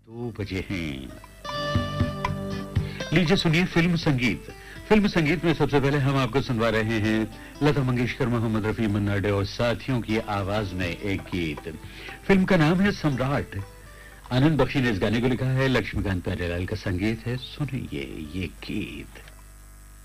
2 बजे हैं। लीजिए सुनिए फिल्म संगीत। फिल्म संगीत में सबसे पहले हम आपको सुनवा रहे हैं लता मंगेशकर, मोहम्मद रफी, मन्ना डे और साथियों की आवाज में एक गीत। फिल्म का नाम है सम्राट। आनंद बख्शी ने इस गाने को लिखा है, लक्ष्मीकांत प्यारेलाल का संगीत है। सुनिए ये गीत।